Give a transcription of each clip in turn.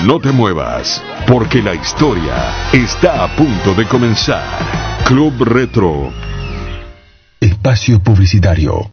No te muevas, porque la historia está a punto de comenzar. Club Retro. Espacio publicitario.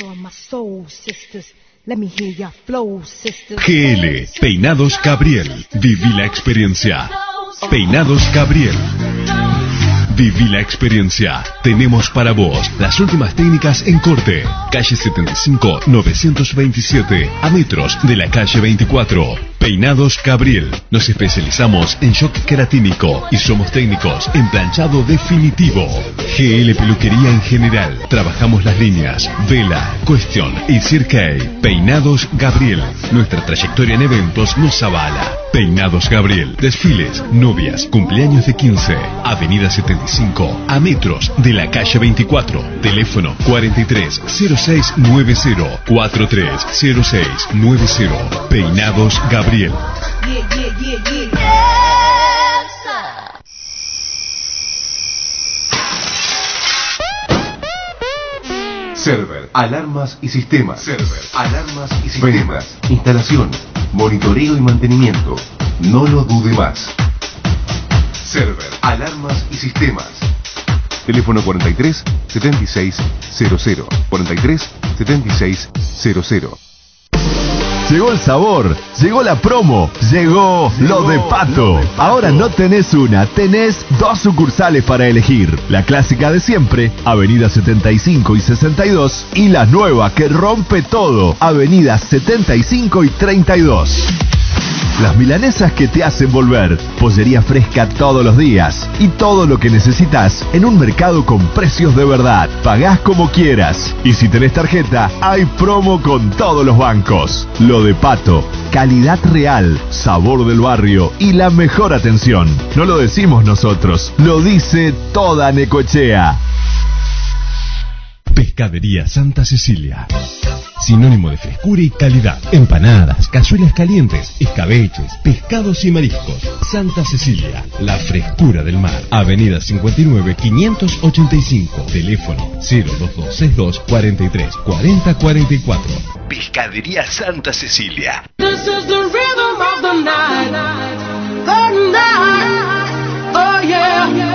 GL, Peinados Gabriel. Viví la experiencia. Peinados Gabriel. Viví la experiencia. Tenemos para vos las últimas técnicas en corte. Calle 75, 927, a metros de la calle 24. Peinados Gabriel. Nos especializamos en shock queratínico y somos técnicos en planchado definitivo. GL Peluquería en general. Trabajamos las líneas Vela, Question y Cirque. Peinados Gabriel. Nuestra trayectoria en eventos nos avala. Peinados Gabriel. Desfiles, novias, cumpleaños de 15. Avenida 75, a metros de la calle 24. Teléfono 430690 430690. Peinados Gabriel. Server, alarmas y sistemas. Server, alarmas y sistemas. Ventas, instalación, monitoreo y mantenimiento. No lo dude más. Server, alarmas y sistemas. Teléfono 43 76 00 43 76 00. Llegó el sabor, llegó la promo, llegó lo de Pato. Ahora no tenés una, tenés dos sucursales para elegir. La clásica de siempre, Avenida 75 y 62. Y la nueva que rompe todo, Avenida 75 y 32. Las milanesas que te hacen volver. Pollería fresca todos los días. Y todo lo que necesitas en un mercado con precios de verdad. Pagás como quieras. Y si tenés tarjeta, hay promo con todos los bancos. Lo de Pato. Calidad real, sabor del barrio y la mejor atención. No lo decimos nosotros, lo dice toda Necochea. Pescadería Santa Cecilia. Sinónimo de frescura y calidad. Empanadas, cazuelas calientes, escabeches, pescados y mariscos. Santa Cecilia, la frescura del mar. Avenida 59 585. Teléfono 02262 43 40 44. Pescadería Santa Cecilia. This is the rhythm of the night. The night. Oh yeah.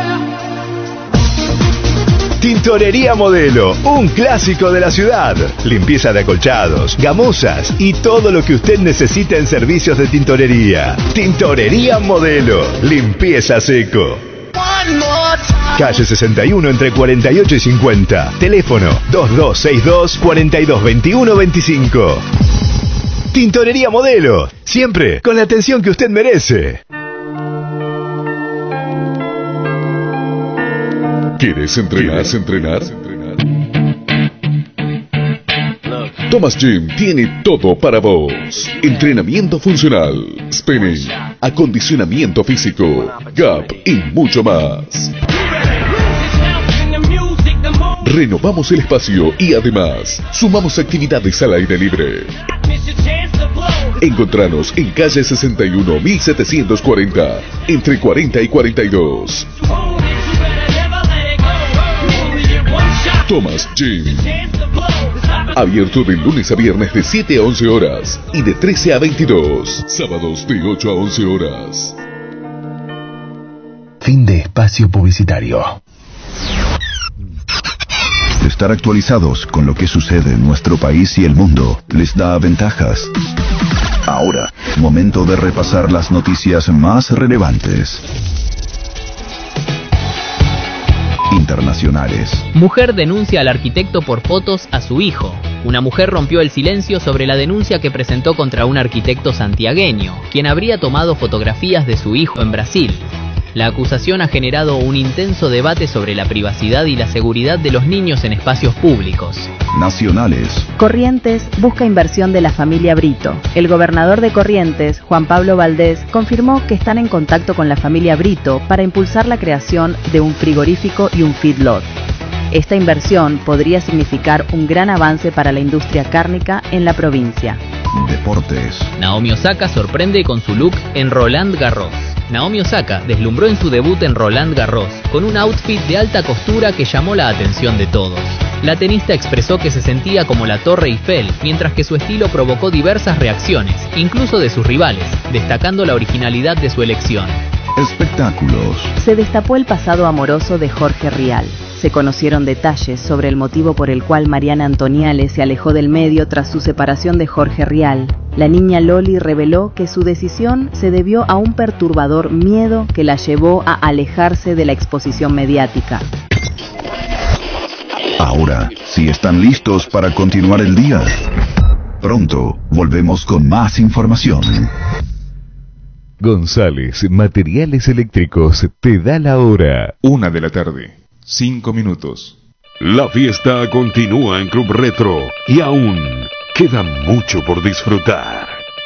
Tintorería Modelo, un clásico de la ciudad. Limpieza de acolchados, gamuzas y todo lo que usted necesita en servicios de tintorería. Tintorería Modelo, limpieza seco. Calle 61 entre 48 y 50. Teléfono 2262 4221 25. Tintorería Modelo, siempre con la atención que usted merece. ¿Quieres entrenar? Thomas Gym tiene todo para vos. Entrenamiento funcional, spinning, acondicionamiento físico, gap y mucho más. Renovamos el espacio y además sumamos actividades al aire libre. Encontranos en calle 61 1740, entre 40 y 42. Thomas Gym. Abierto de lunes a viernes de 7 a 11 horas y de 13 a 22. Sábados de 8 a 11 horas. Fin de espacio publicitario. Estar actualizados con lo que sucede en nuestro país y el mundo les da ventajas. Ahora, momento de repasar las noticias más relevantes. Internacionales. Mujer denuncia al arquitecto por fotos a su hijo. Una mujer rompió el silencio sobre la denuncia que presentó contra un arquitecto santiagueño, quien habría tomado fotografías de su hijo en Brasil. La acusación ha generado un intenso debate sobre la privacidad y la seguridad de los niños en espacios públicos. Nacionales. Corrientes busca inversión de la familia Brito. El gobernador de Corrientes, Juan Pablo Valdés, confirmó que están en contacto con la familia Brito para impulsar la creación de un frigorífico y un feedlot. Esta inversión podría significar un gran avance para la industria cárnica en la provincia. Deportes. Naomi Osaka sorprende con su look en Roland Garros. Naomi Osaka deslumbró en su debut en Roland Garros con un outfit de alta costura que llamó la atención de todos. La tenista expresó que se sentía como la Torre Eiffel, mientras que su estilo provocó diversas reacciones, incluso de sus rivales. destacando la originalidad de su elección. Espectáculos. Se destapó el pasado amoroso de Jorge Rial. Se conocieron detalles sobre el motivo por el cual Mariana Antoniale se alejó del medio tras su separación de Jorge Rial. La niña Loli reveló que su decisión se debió a un perturbador miedo que la llevó a alejarse de la exposición mediática. Ahora, si están listos para continuar el día, pronto volvemos con más información. González Materiales Eléctricos te da la hora. 1 de la tarde, 5 minutos. La fiesta continúa en Club Retro y aún queda mucho por disfrutar.